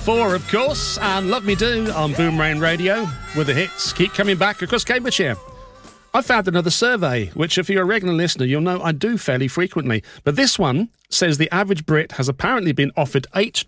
4, of course, and Love Me Do on Boomerang Radio, with the hits keep coming back across Cambridgeshire. I found another survey, which if you're a regular listener, you'll know I do fairly frequently. But this one says the average Brit has apparently been offered 8